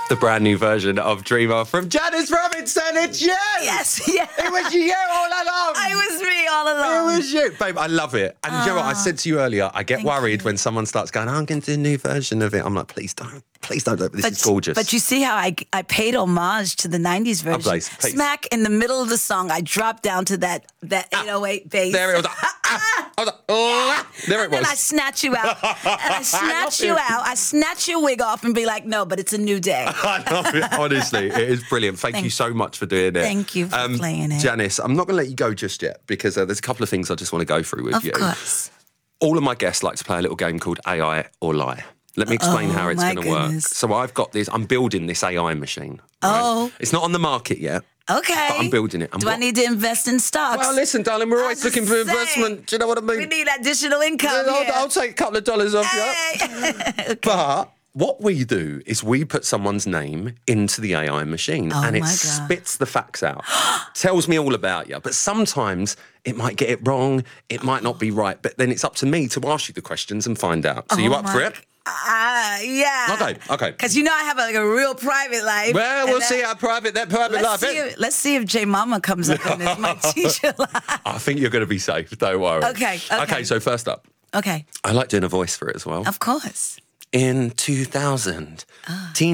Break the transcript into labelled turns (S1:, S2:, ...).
S1: the brand new version of Dreamer from Janice Robinson. It's you!
S2: Yes, yes.
S1: It was you all along!
S2: It was me all along.
S1: It was you. Babe, I love it. And you know what? I said to you earlier, I get worried when someone starts going, I'm going to do a new version of it. I'm like, please don't. Please don't. This is gorgeous.
S2: But you see how I paid homage to the 90s version.
S1: please.
S2: Smack in the middle of the song, I dropped down to that 808 bass.
S1: There it was. I was like, oh, there it was.
S2: And I snatch you out. And I snatch you out. I snatch your wig off and be like, no, but it's a new day.
S1: I love it. Honestly, it is brilliant. Thank you so much for doing it.
S2: Thank you for playing it.
S1: Janice, I'm not going to let you go just yet because there's a couple of things I just want to go through with you.
S2: Of course.
S1: All of my guests like to play a little game called AI or Lie. Let me explain how it's going to work. So I've got this, I'm building this AI machine. Right?
S2: Oh.
S1: It's not on the market yet.
S2: Okay.
S1: But I'm building it. And
S2: Do I need to invest in stocks?
S1: Well, listen, darling, we're always looking for investment. Do you know what I mean?
S2: We need additional income.
S1: I'll take a couple of dollars off you.
S2: Okay.
S1: But what we do is we put someone's name into the AI machine and it spits the facts out. Tells me all about you. But sometimes it might get it wrong. It might not be right. But then it's up to me to ask you the questions and find out. So you up for it?
S2: Yeah.
S1: Okay.
S2: Because you know I have a real private life.
S1: Well, we'll see how private that private life is.
S2: Let's see if J Mama comes up in this, my teacher life.
S1: I think you're going to be safe. Don't worry.
S2: Okay.
S1: Okay, so first up.
S2: Okay.
S1: I like doing a voice for it as well.
S2: Of course.
S1: In 2000,